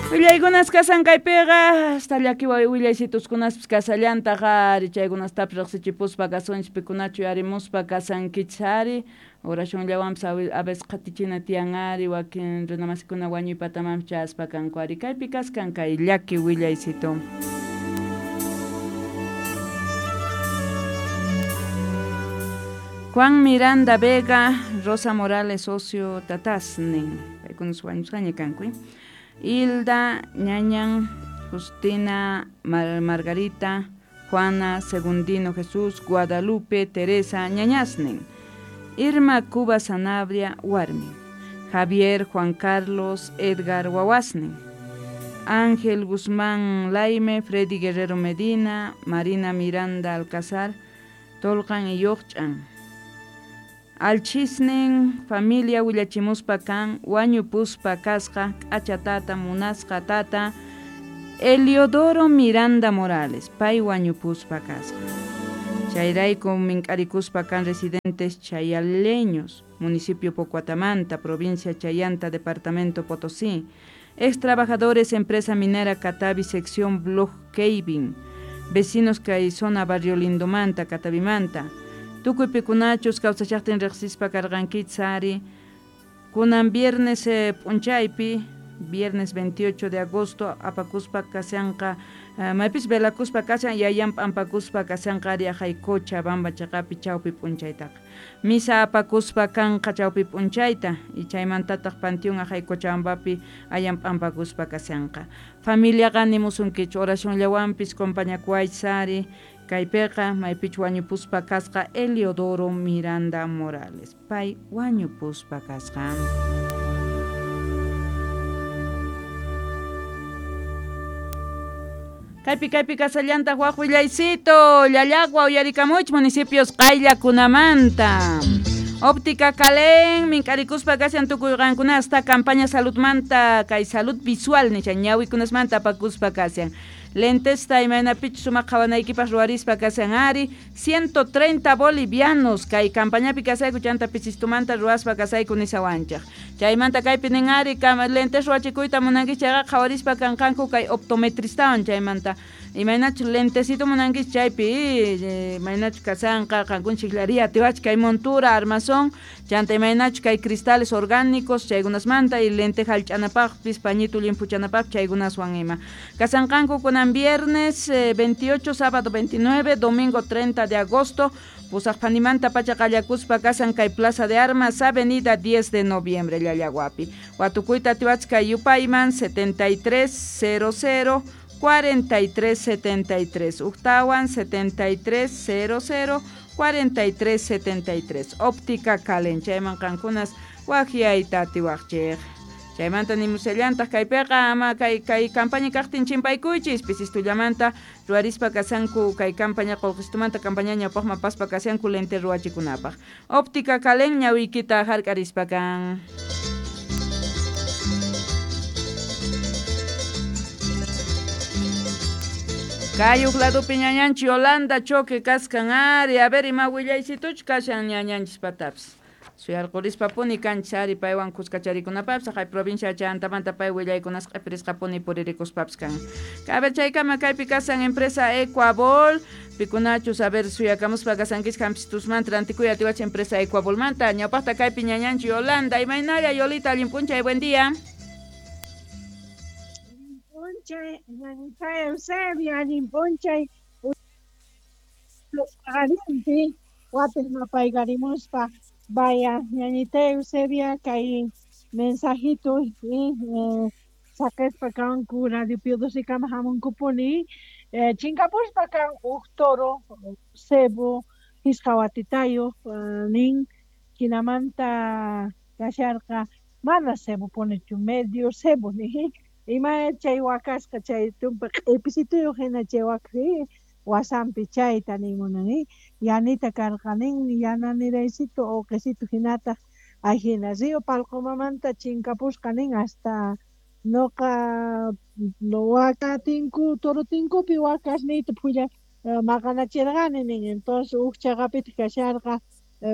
Willaykunas kasan kaypiqa hasta llakiwa willaysituskunaspis kasallantaqa chaykunastapish riqsichipuspa kasunchikpikunachu yarimuspa kasankichis ari urashunllawanpis a veces qhatichina tiyan ari wakin runa masikuna wañuypatamanpis chaspa kanku ari kaypi kaskan kay llaki willaysito. Juan Miranda Vega, Rosa Morales Socio Tatas nin kaykunas wañusqaña kanku. Hilda, Ñañan, Justina, Margarita, Juana, Segundino Jesús, Guadalupe, Teresa, Ñañasnen, Irma Cuba Sanabria, Warmi, Javier, Juan Carlos, Edgar Wawasnen, Ángel Guzmán Laime, Freddy Guerrero Medina, Marina Miranda Alcázar, Tolqan y Yochchan. Alchisnen familia willachimuspa kan wañupuspa kasqa achatata munasqa tata Eliodoro Miranda Morales pay wañupuspa kasqa chayrayku mink'arikuspa kan residentes chayaleños municipio Pocuatamanta provincia Chayanta departamento Potosí ex trabajadores empresa minera Catavi sección Blog Caving vecinos kay zona barrio Lindomanta Catavimanta Tukuy pikunachus kawsachaqtin riqsispa karqankich ari kunan viernes p'unchaypi viernes 28 de agosto apakuspa kasyanqa maypis velakuspa kasyan yayanpa ampakuspa kasyanqa ari Cochabamba Bamba chaqapi chawpi p'unchaytaqa misa apakuspa kanqa chawpi p'unchayta y chaymantataq panteón Cochabambapi ayanpa ampakuspa kasyanqa familiaqa nimusunkichu oracionllawanpis compañakuaychis ari Kaypiqa maypich wañupuspa kasqa Eliodoro Miranda Morales pay wañupuspa kasqa Kaypi kasallanta waq willaysito llallaqwa uyarikamuch municipios qayllakunamanta Óptica Calen mink'arikuspa kasyan tukuyqankuna hasta campaña saludmanta kay salud visual nisha ñawikunasmanta apakuspa kasyan lentes taymaynapichu sumaq qhawanaykipas ruwarispa kasyan ari 130 bolivianos kay campañapi kasayku chanta pisistumanta ruwaspa kasayku nisawanchaq chaymanta kaypi nin ari lentes ruwachikuyta munankish chayqa qhawarispa kanqanku kay optometristawan chaymanta imaynachu lentesito munankish chaypi imaynachu kasanqa qankunchik tiwach kay montura armazón chanta imaynachu kay cristales orgánicos chaykunasmanta y lente hallch'anapaqpis pañito limpuchanapaq chaykunaswan ima kasanqanku kunan viernes 28 sábado 29 domingo 30 de agosto Pusaqpanimanta pachaqallakuspa kasan kay Plaza de Armas Avenida 10 de noviembre llallaguapi Watukuyta tiwachka yupayman 7300 4373 Uktawan 7300 4373 Óptica Calen chayman kankunas wajiayta tiwaqchej chaymanta nimusallantaq kaypiqa ama kay campaña kaqtin chimpaykuychis pisistullamanta ruwarispa kasanku kay campaña qolqistumanta campaña ñawpaqman paspa kasyanku lente ruwachikunapaq Óptica Calen ñawiykita hark'arispa kan Kayuk ladupi ñañanchi Yolanda choque kaskan ari a ver ima willaysituch kashan ñañanchis patapis suyarqurispa puni kanchis ari paywan kuskacharikunapapis kay provincia Chantamanta pay willaykunas q'ipirisqa puni puririkuspapis kan a ver chaykama kaypi kasan empresa Ecuabol pikunachus a ver suyakamuspa kasankis kampistusmanta rantikuya tiwach empresa Ecuabolmanta ñawpaqta kaypi ñañanchi Yolanda imaynalla Yolita allinpunchay buen día Ñañita Eusebia, Limponchay, los parientes, Guapes Mapaigarimospa, vaya, Ñañita Eusebia, que hay mensajitos y saques para acá un cura de piodos y camajamón cuponi, chincapos para acá un toro, cebo, hiscawatitayo, nin, kinamanta, cacharca, mana cebo pone tu medio cebo, ni. Ima chay wakasqa chay tumpa q'ipisituyu hina chay wakri wasampi chayta nimunani yanita karqanin yananiraysito o quesito hinata ajina río palqomamanta chinkapusqanin hasta noqa waka tinku toro tinkupi wakasniyta phulla maqanachirqani nin entonces chaqapita kasharqa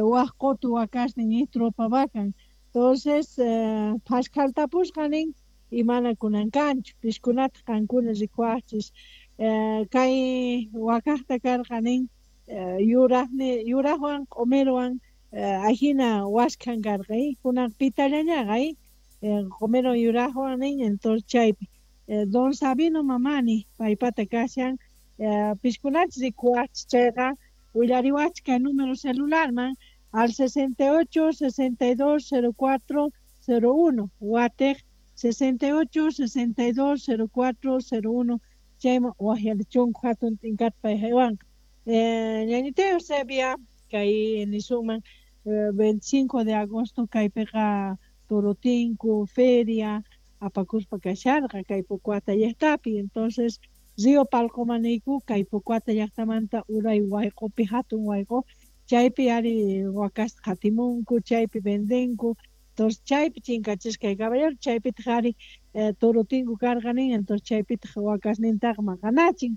waqqutu wakasnin tropa vacan entonces phashkhaltapusqanin imana kunan kanchu pishkunata qankuna rikuachis kay wakaqta karqanin yuraqwan q'umirwan ajina washkan karqay kunan pitallañaqay q'umiro yuraqwan nin entonces chaypi don Sabino mamani paypata kashan pishkunata rikuachis chayqa willariwachka número celularman al 68 62 04 01 watek 68 62 04 01 chayma wahyalichunku hatun t'inkat pay haywan ñañiteo Sebia kay nisuman 25 de agosto kaypiqa Torotinku feria apakuspa kasharqa kay Pucuata llaqtapi entonces Río Palcomanayku kay Pucuata llaqtamanta uray wayqupi hatun wayqu chaypi ari wakas hatimunku chaypi vendinku entonces chaypi chinkachishka caballero chaypita qari Torotinku karqanin entonces chaypita wakasnintaqa maqanachin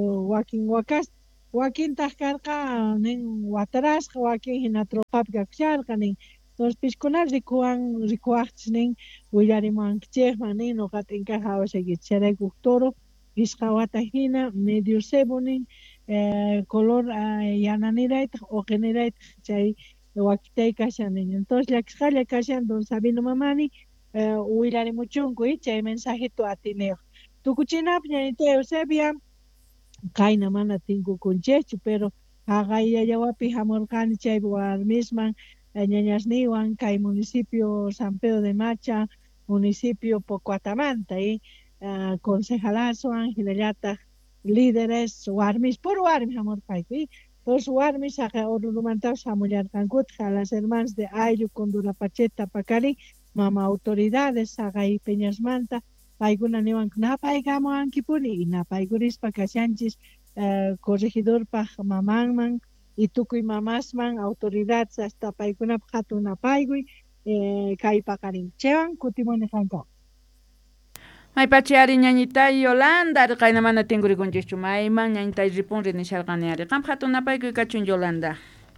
wakintaq karqa nin watarasqa wakin hina tropapi kakusharqa nin entonces pishkunata rikuwaqchis nin willarimunkichikman nin ñuqa t'inkaqa awashaykichis charaykuq toro ishqa wata hina medio cebo nin color yananirayta uqinirayta chay wakitay kashan nin entonces llakisqalla kashan don Sabino mamani willarimuchunku chay mensajito atineuq tukuchinapi ñañita Eusebia kayna mana tinkukunchikchu pero haqayllallawapi hamurqani chay warmisman ñañasniwan kay municipio San Pedro de Macha municipio Pucuatamanta concejalazo Angelallataq líderes warmis puro warmi hamurqayku dos warmis haqa Orurumantapis hamullarqankutaq a las hermanas de Ayllu Condurapacheta Pacari mama autoridades haqay Peñasmanta paykuna niwanku napaykamuankipuni napaykurispa kashanchis corregidorpaq mamanman y tukuy mamasman autoridades hasta paykunapaq hatun napaykuy kay paqarin chaywan kutimuni qanqa Maypachi ari ñañita Yolanda ari qayna mana tinkurikunchikchu mayman ñañita ripunri nisharqani ari qam hatun napaykuy kachun Yolanda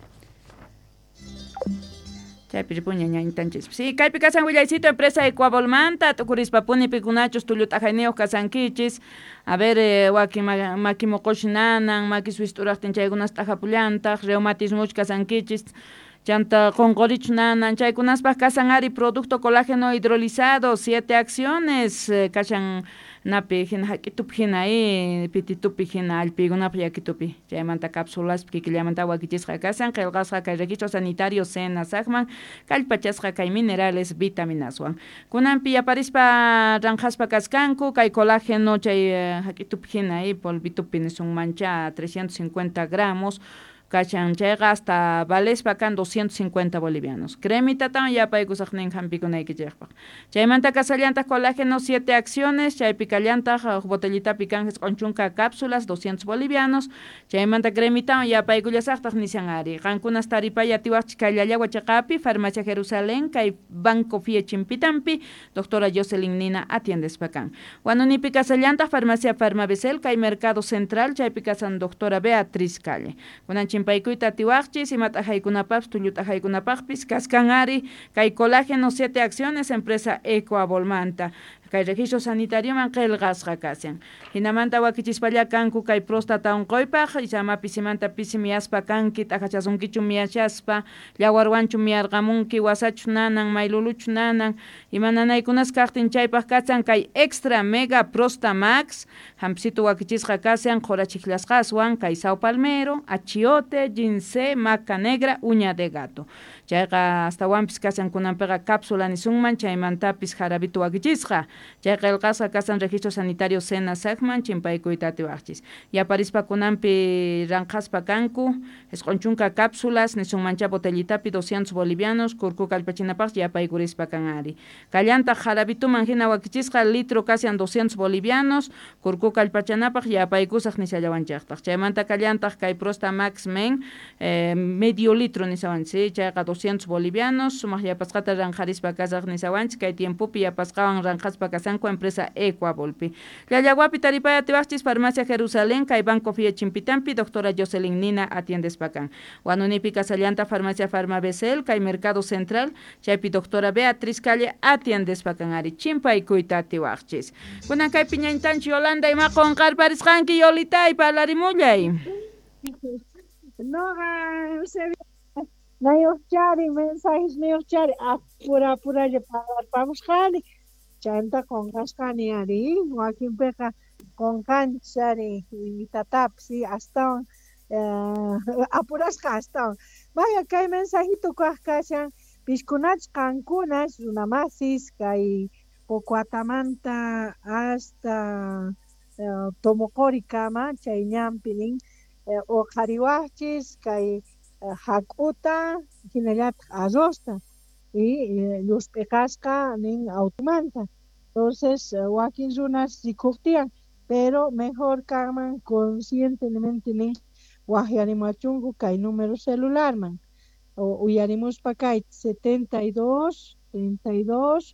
chaypi ripuña ñañitanchis sí kaypi kasan willaycito empresa Ecuavolmanta tukurispa punipikunachu tullu t'aqayniyuq kasankichis a ver waki maki moqoshinanan maki suisturaqtin chaykunas t'aqapullantaq reumatismuch kasankichis chanta qonqorichu nanan chaykunaspaq kasan ari producto colágeno hidrolizado 7 acciones kashan napi hina hakitupi hina pititupi hina alpigunapi yakitupi chaymanta cápsulas kikillamanta wakichisqa kasan qillqasqa kay registro sanitario sena saqman kallpachasqa kay minerales vitaminaswan kunanpi yaparispa ranqaspa kaskanku kay colágeno chay hakitupi hina polvitupi nisunmancha 350 gramos Kachan chayqa hasta valespa kan 250 bolivianos. Cremita tan ya paykusaqnin hampikunaykichikpaq. Chaymanta kasallanta colágeno 7 acciones, chaypi kallanta botellitapi kanjes qonchunka cápsulas 200 bolivianos. Chaymanta cremita ya paykullasaqtaq nishan ari. Qankunas taripaya tiwaqchi kallallawa chaqapi, Farmacia Jerusalén, kay Banco Fie Chimpitampi, doctora Jocelyn Nina atiendespa kan. Wanunipi kasallanta Farmacia Farmabesel, kay Mercado Central, chaypi kasan doctora Beatriz Calle. Paykuyta tiwaqchis imata haykunapapas tulluta haykunapaqpis kaskan ari kay colágeno 7 acciones empresa Ecuavolmanta kay registro sanitario man qillqasqa kasan hinamanta wakichispalla kanku kay próstata unquypaq isamapi simanta pisimiyaspa kanki t'aqachasunkichu miyachaspa llawarwanchu miyarqamunki wasachu nanan mayluluchu nanan imananaykunas kaqtin chaypaq kasan kay extra mega prosta max hampsitu wakichisqa kasan qurachiklasqaswan kay Sao Palmero achiote jinse maca negra uña de gato chayqa hasta wampis kasan kunanpiqa cápsula nisunman chaymantapis jarabito wakichisqa chayqa qillqasqa kasan registro sanitario sena saqman chimpaykuyta tiwaqchis yaparispa kunanpi ranqaspa kanku esqonchunka cápsulas nisunmancha botellitapi 200 bolivianos kurku kallpachinapaq yapaykurispa kan ari kallanta jarabituman hina wakichisqa litro kasan 200 bolivianos kurku kallpachanapaq yapaykusaq nishallawanchaqtaq chaymanta kallantaq kay prosta max men medio litro nisawanchis chayqa 200 bolivianos sumaq yapasqata ranqarispa kasaq nisawanchis kay tiempopi yapasqawan ranqaspa kasanku empresa Ecuavolpi. Llallaguapi taripaya tiwachis farmacia Jerusalén kay Banco Fie Chimpitampi doctora Jocelyn Nina atiendes pakan. Wanunipi Casallanta farmacia Farmabesel kay Mercado Central chaypi doctora Beatriz Calle atiendes pakan ari chimpaykuita tiwachis. Kunan kay piñaintanchi Yolanda ima qonqarparisqanki Yolitay parlarimullay. No, Nayuchari, mensajes Nayuchari, apura vamos jali. Chanta con cascani ari, Joaquín Peca con canchari, y tatapsi, hasta apuras hasta. Vaya, que hay mensajito cascasan, piscunach cancunas, una masis, que poco atamanta hasta tomocori cama, chayñampiling, o jariwachis, que hakuta, kinayat azosta. Y los pecasca nin automanta. Entonces, Joaquín Zunas discutían, pero mejor caman conscientemente nin Guajarimachungu que hay número celular man. O uyarimos para 72 32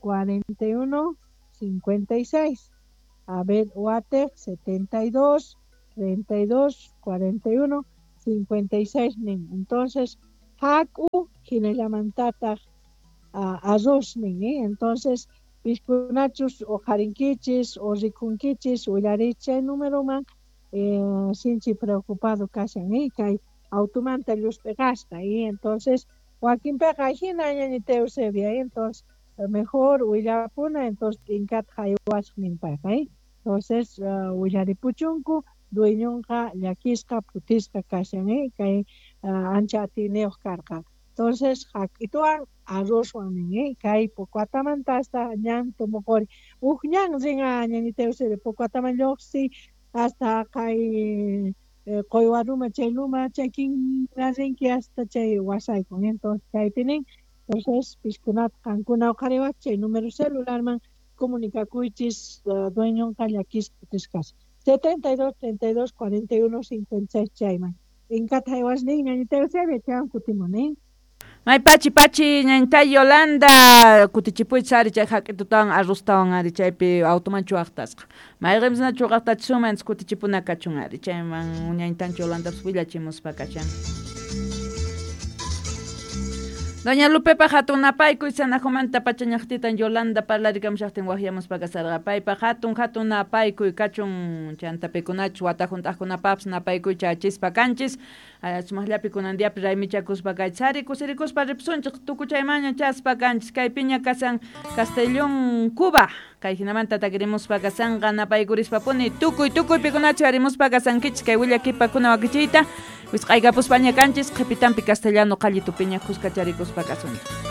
41 56. A ver, Guate 72 32 41 56 nin. Entonces, Haku Hinayamantata azos nin, entonces piscunachos o jarinquichis o ricunquichis o yaricha número man sinchi preocupado casan kay automanta los pegasta y entonces Joaquín pega hina ni teusebia entonces mejor uyapuna entonces inkat haywas nin pega entonces uyaripuchunku dueñonka llakisqa putisqa kashan kay ancha tineos carga. Entonces, hakituan arrozwan nin kay pocuatamanta hasta ñan tomocori. Ñan ringa ñaniteusi de pocuataman yoxi hasta kay qoywaruma chayluma chaykin rinki hasta chay wasaykun. Entonces, chaypinin entonces piskunat kankuna uqariwach chay número celular man comunicakuychis dueñonka llakisqa putisqas. 72 32 41 56 chayman. Inkat haywas nin ñaniteusi chan kutimunin. May pachi ñantay Yolanda kutichipuy sari chay haq'itutawan arroztawan ari chaypi automan chuaqtasqa. Mayqimsna chuqaqtachisumanta kutichipuna kachun ari chayman ñantanchi Yolandapas willachimuspa kachan. Doña Lupepa hatunapaykuy sanajumanta pachañaqtitan Yolanda parlarikamshaqtin waqyamuspa kasarqa paypa hatunapaykuy kachun chantapikunachu watajuntaqkunapapas napaykuy chachispa kanchis sumaqllapi kunandiapi raymichakuspa kay sari kusirikuspa ripsunchik tukuchaymaña chaspa kanchis kay piña kasan Castellón Cuba kay hinamanta takirimuspa kasanqa napaykurispa tukuy pikunachu harimuspa kasankichis kay willakipakuna wakichiyta Wisqayga puspaña kanchis, qhipitanpi castellano qallitupiña kuskacharicuspa kasunchik.